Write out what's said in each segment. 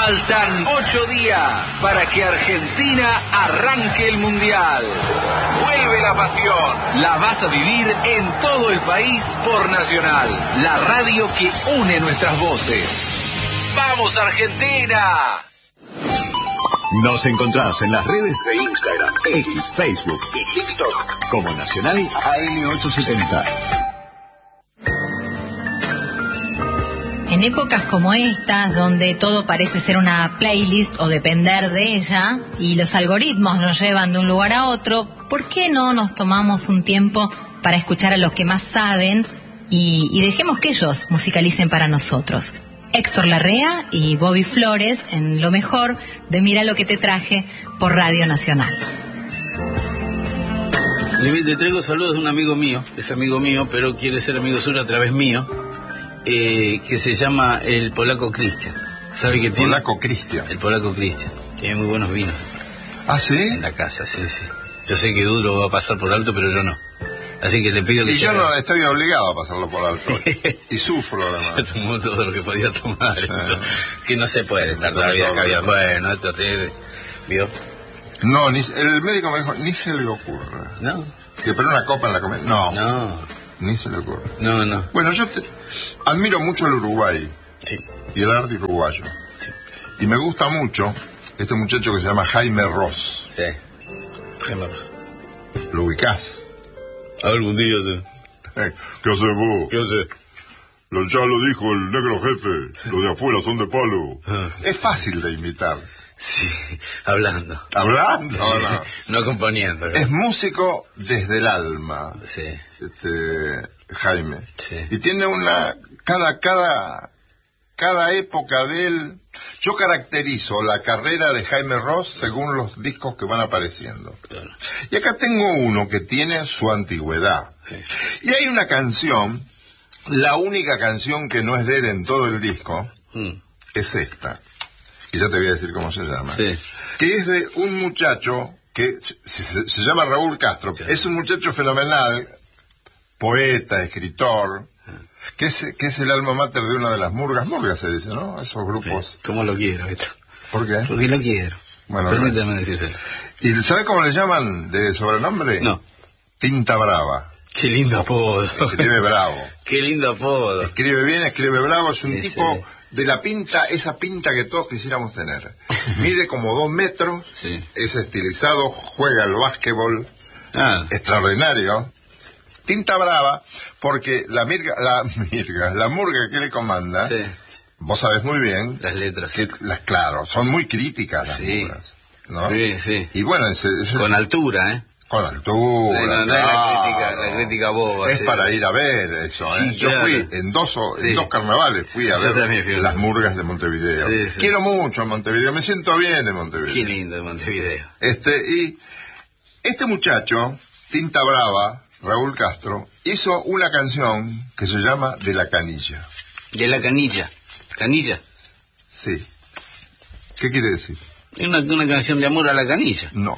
Faltan 8 días para que Argentina arranque el Mundial. Vuelve la pasión. La vas a vivir en todo el país por Nacional, la radio que une nuestras voces. ¡Vamos, Argentina! Nos encontrás en las redes de Instagram, X, Facebook y TikTok como Nacional AM870. En épocas como estas, donde todo parece ser una playlist o depender de ella, y los algoritmos nos llevan de un lugar a otro, ¿por qué no nos tomamos un tiempo para escuchar a los que más saben y dejemos que ellos musicalicen para nosotros? Héctor Larrea y Bobby Flores en lo mejor de Mira lo que te traje por Radio Nacional. Le traigo saludos de un amigo mío, es amigo mío, pero quiere ser amigo suyo a través mío, que se llama el Polaco Cristian. ¿Sabe qué tiene? Polaco Cristian. El Polaco Cristian. Tiene muy buenos vinos. ¿Ah, sí? En la casa, sí. Yo sé que Duro va a pasar por alto, pero yo no. Así que le pido que... Y yo no estoy obligado a pasarlo por alto. Y sufro, además. Yo tomó todo lo que podía tomar. Que no se puede estar todavía caviar. Bueno, esto te... ¿Vio? No, el médico me dijo, ni se le ocurra. ¿No? ¿Que poner una copa en la comida? No. Ni se le ocurre. No. Bueno, yo admiro mucho el Uruguay. Sí. Y el arte uruguayo. Sí. Y me gusta mucho este muchacho que se llama Jaime Ross. Sí. Jaime Ross. ¿Lo ubicás? Algún día, sí. ¿Qué haces vos? ¿Qué haces? Ya lo dijo el negro jefe, los de afuera son de palo. Es fácil de imitar. Sí, hablando. ¿Hablando? No componiendo. Es músico desde el alma. Sí. Jaime. Sí. Y tiene cada época de él. Yo caracterizo la carrera de Jaime Ross según los discos que van apareciendo. Claro. Y acá tengo uno que tiene su antigüedad. Sí. Y hay una canción, la única canción que no es de él en todo el disco, es esta. Y ya te voy a decir cómo se llama. Sí. Que es de un muchacho que se llama Raúl Castro. Sí. Es un muchacho fenomenal, poeta, escritor, que es el alma mater de una de las murgas se dice, ¿no? Esos grupos. Sí. ¿Cómo lo quiero esto? ¿Por qué? Porque lo quiero. Bueno, permítame decírselo. ¿Y sabe cómo le llaman de sobrenombre? No. Tinta Brava. Qué lindo apodo. Escribe bravo. Qué lindo apodo. Escribe bien, escribe bravo. Es un tipo... Sí. De la pinta, esa pinta que todos quisiéramos tener. Mide como 2 metros, sí. Es estilizado, juega al básquetbol, extraordinario. Tinta brava, porque la murga que le comanda, sí. Vos sabés muy bien. Las letras. Que claro, son muy críticas las murgas, ¿no? Sí. Y bueno, con altura, ¿eh? Con altura. No es la crítica boba. Es para ir a ver eso, ¿eh? Sí, yo claro. fui en dos carnavales, fui a ver las murgas de Montevideo. Sí. Quiero mucho Montevideo, me siento bien en Montevideo. Qué lindo de Montevideo. Y este muchacho, Tinta Brava, Raúl Castro, hizo una canción que se llama De la Canilla. De la Canilla. ¿Canilla? Sí. ¿Qué quiere decir? Es una canción de amor a la canilla. No.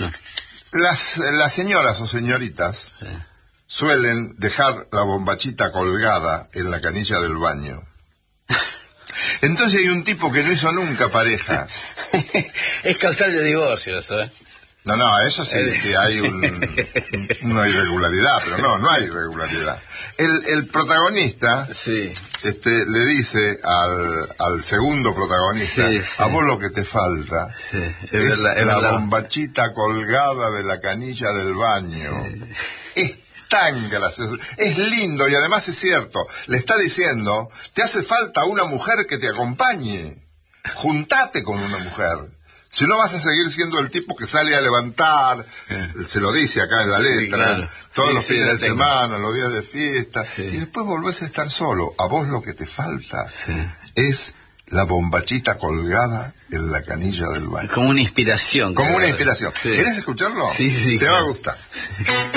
Las señoras o señoritas suelen dejar la bombachita colgada en la canilla del baño. Entonces hay un tipo que no hizo nunca pareja. Es causal de divorcio eso, ¿eh? No, eso sí hay una irregularidad, pero no hay irregularidad. El protagonista le dice al segundo protagonista, a vos lo que te falta es la bombachita colgada de la canilla del baño. Es tan gracioso, es lindo y además es cierto. Le está diciendo, te hace falta una mujer que te acompañe. Juntate con una mujer. Si no vas a seguir siendo el tipo que sale a levantar, se lo dice acá en la letra, claro. Todos los fines de semana, los días de fiesta, y después volvés a estar solo. A vos lo que te falta es la bombachita colgada en la canilla del baño. Como una inspiración. Como una inspiración. ¿Querés escucharlo? Sí. Te va a gustar.